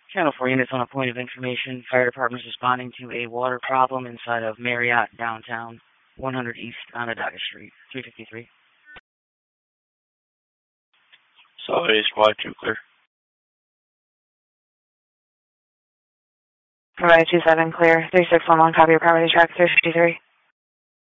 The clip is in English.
Channel 4 units on a point of information. Fire department is responding to a water problem inside of Marriott downtown, 100 East Onondaga Street, 353. Solid Squad 2 clear. Provide 27 clear. 3611, copy your property track 353.